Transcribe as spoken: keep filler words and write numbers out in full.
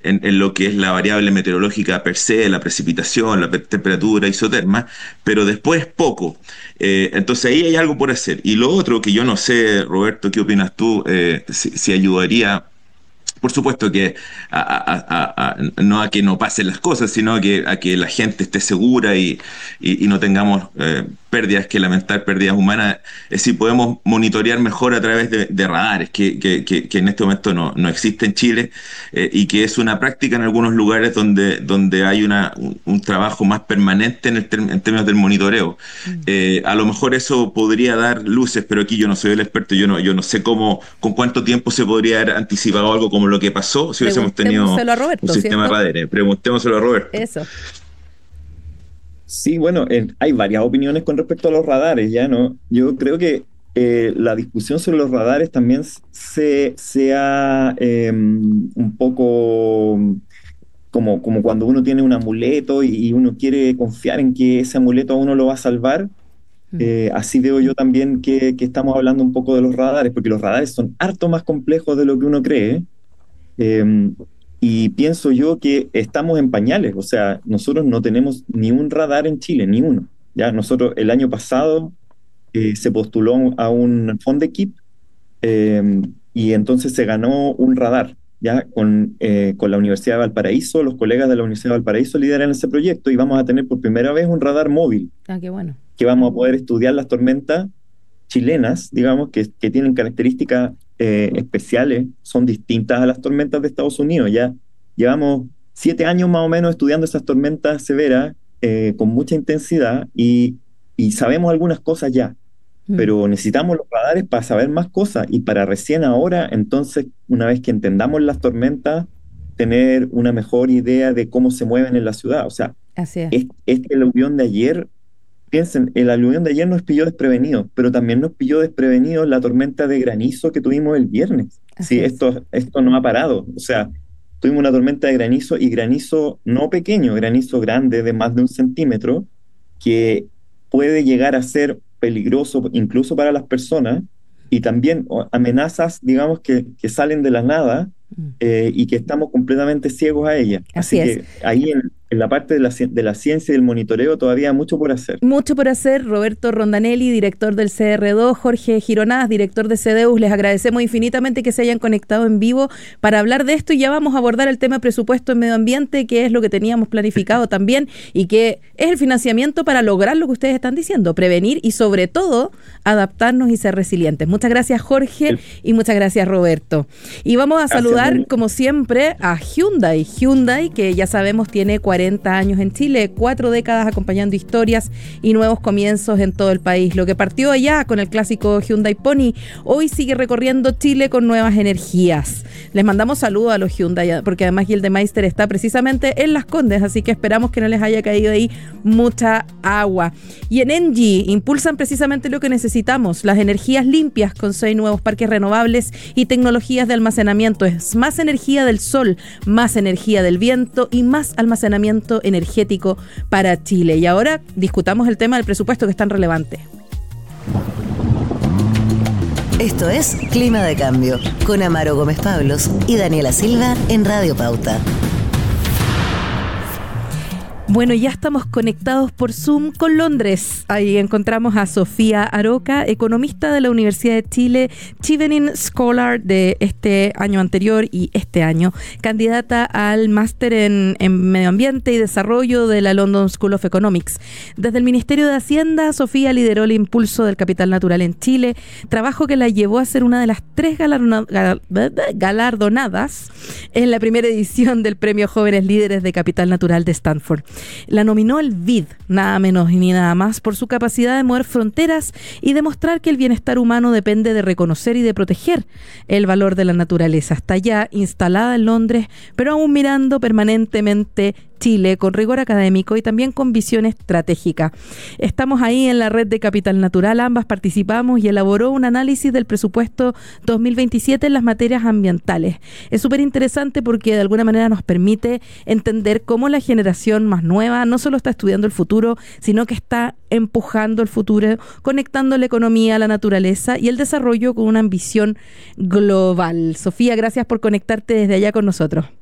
en, en lo que es la variable meteorológica per se, la precipitación, la pe- temperatura, isoterma, pero después poco. Eh, entonces ahí hay algo por hacer. Y lo otro que yo no sé, Roberto, ¿qué opinas tú? Eh, si, si ayudaría. Por supuesto que a- a- a- a- no a que no pasen las cosas, sino a que, a que la gente esté segura y, y- y no tengamos eh, pérdidas que lamentar, pérdidas humanas. Es decir, podemos monitorear mejor a través de, de radares, que, que- que- que en este momento no, no existe en Chile, eh, y que es una práctica en algunos lugares donde, donde hay una, un, un trabajo más permanente en, el term- en términos del monitoreo. Mm. Eh, a lo mejor eso podría dar luces, pero aquí yo no soy el experto, yo no, yo no sé cómo, con cuánto tiempo se podría haber anticipado algo como lo que pasó si hubiésemos tenido Preguntémoselo a un Roberto, sistema de ¿cierto? radares. Preguntémoselo a Roberto. Eso. Sí, bueno, eh, hay varias opiniones con respecto a los radares, ¿ya? ¿No? Yo creo que eh, la discusión sobre los radares también se, se ha eh, un poco como, como cuando uno tiene un amuleto y, y uno quiere confiar en que ese amuleto a uno lo va a salvar. Mm. Eh, así veo yo también que, que estamos hablando un poco de los radares, porque los radares son harto más complejos de lo que uno cree. Eh, y pienso yo que estamos en pañales, o sea, nosotros no tenemos ni un radar en Chile, ni uno. Ya nosotros el año pasado eh, se postuló a un Fondequip, eh, y entonces se ganó un radar, ya con, eh, con la Universidad de Valparaíso. Los colegas de la Universidad de Valparaíso lideran ese proyecto y vamos a tener por primera vez un radar móvil Ah, qué bueno. que vamos a poder estudiar las tormentas chilenas, digamos, que, que tienen características eh, especiales, son distintas a las tormentas de Estados Unidos. Ya llevamos siete años más o menos estudiando esas tormentas severas eh, con mucha intensidad y, y sabemos algunas cosas ya, Mm. pero necesitamos los radares para saber más cosas y para recién ahora, entonces, una vez que entendamos las tormentas, tener una mejor idea de cómo se mueven en la ciudad. O sea, Así es. es- este aluvión de ayer. Piensen, el aluvión de ayer nos pilló desprevenidos, pero también nos pilló desprevenidos la tormenta de granizo que tuvimos el viernes. Así Sí, es. esto, esto no ha parado. O sea, tuvimos una tormenta de granizo y granizo no pequeño, granizo grande de más de un centímetro, que puede llegar a ser peligroso incluso para las personas y también o, amenazas, digamos, que, que salen de la nada, Mm. eh, y que estamos completamente ciegos a ellas. Así Así es. que ahí en, en la parte de la, ci- de la ciencia y del monitoreo todavía hay mucho por hacer. Mucho por hacer. Roberto Rondanelli, director del C R dos, Jorge Gironás, director de CEDEUS, les agradecemos infinitamente que se hayan conectado en vivo para hablar de esto y ya vamos a abordar el tema de presupuesto en medio ambiente, que es lo que teníamos planificado también y que es el financiamiento para lograr lo que ustedes están diciendo, prevenir y sobre todo adaptarnos y ser resilientes. Muchas gracias, Jorge, El- y muchas gracias, Roberto. Y vamos a Gracias, saludar, Dani. como siempre, a Hyundai. Hyundai, que ya sabemos tiene cuarenta años en Chile, cuatro décadas acompañando historias y nuevos comienzos en todo el país. Lo que partió allá con el clásico Hyundai Pony, hoy sigue recorriendo Chile con nuevas energías. Les mandamos saludos a los Hyundai, porque además Gildemeister está precisamente en Las Condes, así que esperamos que no les haya caído ahí mucha agua. Y en Engie impulsan precisamente lo que necesitamos, las energías limpias, con seis nuevos parques renovables y tecnologías de almacenamiento. Es más energía del sol, más energía del viento y más almacenamiento energético para Chile. Y ahora discutamos el tema del presupuesto, que es tan relevante. Esto es Clima de Cambio, con Amaro Gómez Pablos y Daniela Silva en Radio Pauta. Bueno, ya estamos conectados por Zoom con Londres. Ahí encontramos a Sofía Aroca, economista de la Universidad de Chile, Chevening Scholar de este año anterior y este año, candidata al máster en, en Medio Ambiente y Desarrollo de la London School of Economics. Desde el Ministerio de Hacienda, Sofía lideró el impulso del capital natural en Chile, trabajo que la llevó a ser una de las tres galardona- gal- galardonadas en la primera edición del Premio Jóvenes Líderes de Capital Natural de Stanford. La nominó el B I D, nada menos ni nada más, por su capacidad de mover fronteras y demostrar que el bienestar humano depende de reconocer y de proteger el valor de la naturaleza. Está ya instalada en Londres, pero aún mirando permanentemente Chile con rigor académico y también con visión estratégica. Estamos ahí en la red de Capital Natural, ambas participamos y elaboró un análisis del presupuesto dos mil veintisiete en las materias ambientales. Es súper interesante porque de alguna manera nos permite entender cómo la generación más nueva no solo está estudiando el futuro, sino que está empujando el futuro, conectando la economía, la naturaleza y el desarrollo con una ambición global. Sofía, gracias por conectarte desde allá con nosotros.